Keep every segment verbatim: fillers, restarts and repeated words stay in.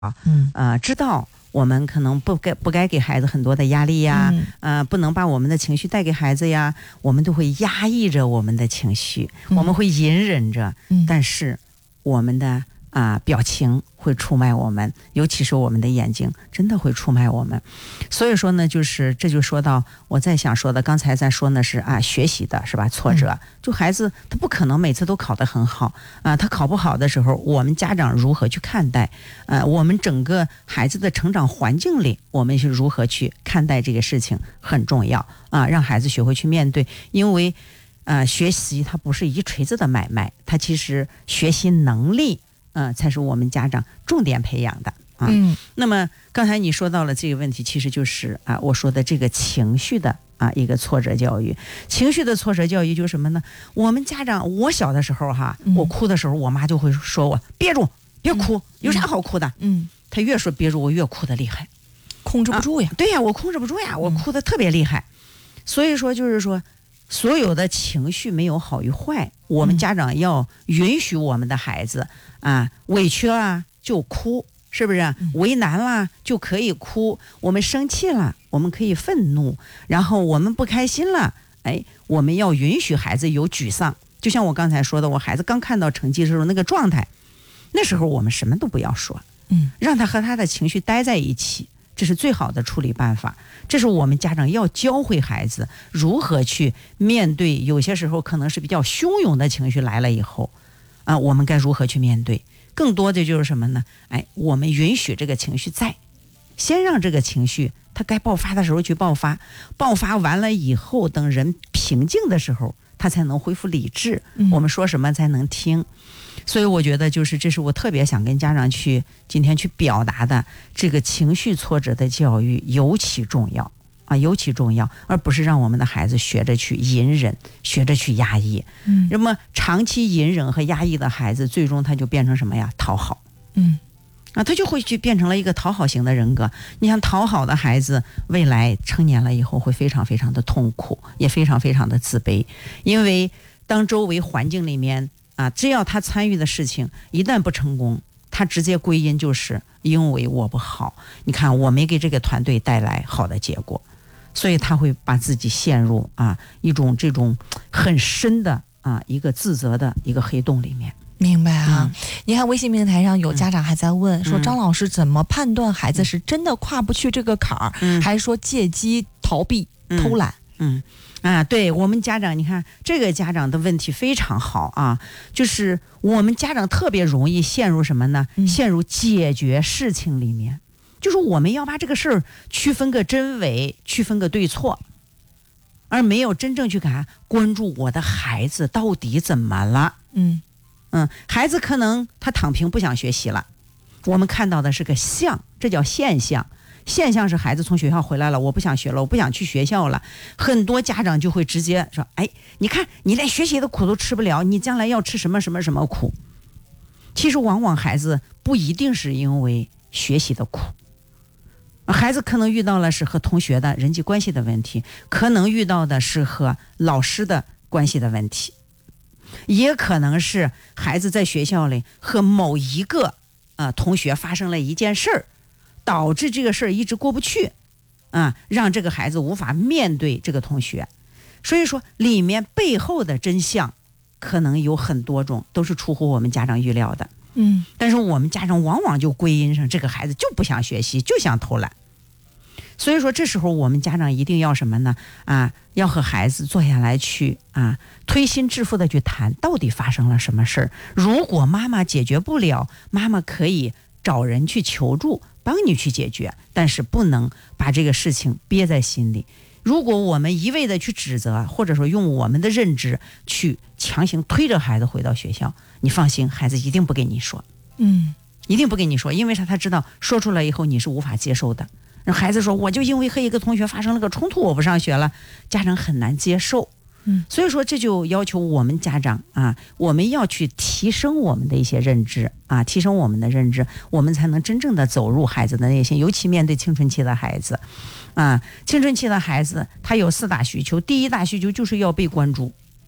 嗯呃，知道我们可能不该不该给孩子很多的压力呀， 嗯呃，不能把我们的情绪带给孩子呀，我们都会压抑着我们的情绪， 嗯我们会隐忍着， 嗯但是我们的啊、表情会出卖我们，尤其是我们的眼睛真的会出卖我们。所以说呢，就是这就说到我在想说的，刚才在说呢是啊学习的是吧挫折，就孩子他不可能每次都考得很好啊，他考不好的时候，我们家长如何去看待？呃，我们整个孩子的成长环境里，我们是如何去看待这个事情很重要啊，让孩子学会去面对，因为呃学习它不是一锤子的买卖，它其实学习能力。嗯，才是我们家长重点培养的啊。 嗯那么刚才你说到了这个问题，其实就是啊，我说的这个情绪的啊一个挫折教育。情绪的挫折教育就是什么呢？我们家长，我小的时候哈， 嗯我哭的时候，我妈就会说我憋住，别哭， 嗯有啥好哭的？ 嗯， 她越说憋住，我越哭的厉害， 控制不住呀。 对呀，我控制不住呀，我哭的特别厉害。所以说，就是说。所有的情绪没有好与坏，我们家长要允许我们的孩子啊，委屈了就哭，是不是？为难了就可以哭，我们生气了，我们可以愤怒，然后我们不开心了，哎，我们要允许孩子有沮丧。就像我刚才说的，我孩子刚看到成绩的时候那个状态，那时候我们什么都不要说， 嗯， 让他和他的情绪待在一起。这是最好的处理办法，这是我们家长要教会孩子如何去面对，有些时候可能是比较汹涌的情绪来了以后，啊，我们该如何去面对？更多的就是什么呢？哎，我们允许这个情绪在，先让这个情绪它该爆发的时候去爆发，爆发完了以后，等人平静的时候，他才能恢复理智，我们说什么才能听。所以我觉得就是这是我特别想跟家长去今天去表达的，这个情绪挫折的教育尤其重要啊，尤其重要，而不是让我们的孩子学着去隐忍，学着去压抑。 嗯， 那么长期隐忍和压抑的孩子，最终他就变成什么呀？讨好。 嗯， 啊，他就会去变成了一个讨好型的人格。你像讨好的孩子，未来成年了以后会非常非常的痛苦，也非常非常的自卑，因为当周围环境里面。啊，只要他参与的事情一旦不成功，他直接归因就是因为我不好，你看我没给这个团队带来好的结果，所以他会把自己陷入啊一种这种很深的啊一个自责的一个黑洞里面。 明白啊、 嗯、 你看微信平台上有家长还在问、 嗯、 说张老师怎么判断孩子是真的跨不去这个坎儿、嗯、还是说借机逃避、嗯、偷懒？ 嗯啊，对我们家长，你看这个家长的问题非常好啊，就是我们家长特别容易陷入什么呢？嗯、陷入解决事情里面，就是我们要把这个事儿区分个真伪，区分个对错，而没有真正去看关注我的孩子到底怎么了。 嗯嗯，孩子可能他躺平不想学习了，我们看到的是个象，这叫现象。现象是孩子从学校回来了，我不想学了，我不想去学校了，很多家长就会直接说，哎，你看你连学习的苦都吃不了，你将来要吃什么什么什么苦。其实往往孩子不一定是因为学习的苦，孩子可能遇到了是和同学的人际关系的问题，可能遇到的是和老师的关系的问题，也可能是孩子在学校里和某一个呃同学发生了一件事儿，导致这个事儿一直过不去，啊，让这个孩子无法面对这个同学。所以说，里面背后的真相可能有很多种，都是出乎我们家长预料的。 嗯， 但是我们家长往往就归因上这个孩子就不想学习，就想偷懒。所以说，这时候我们家长一定要什么呢？啊，要和孩子坐下来去啊，推心置腹的去谈，到底发生了什么事儿。如果妈妈解决不了，妈妈可以找人去求助，帮你去解决，但是不能把这个事情憋在心里。如果我们一味的去指责，或者说用我们的认知去强行推着孩子回到学校，你放心，孩子一定不跟你说， 嗯， 一定不跟你说，因为啥？他知道说出来以后你是无法接受的。让孩子说，我就因为和一个同学发生了个冲突，我不上学了，家长很难接受。 嗯， 所以说这就要求我们家长啊，我们要去提升我们的一些认知啊，提升我们的认知，我们才能真正的走入孩子的内心，尤其面对青春期的孩子啊，青春期的孩子他有四大需求，第一大需求就是要被关注，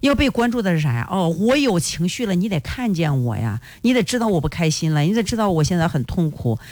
要被关注的是啥呀？哦，我有情绪了，你得看见我呀，你得知道我不开心了，你得知道我现在很痛苦，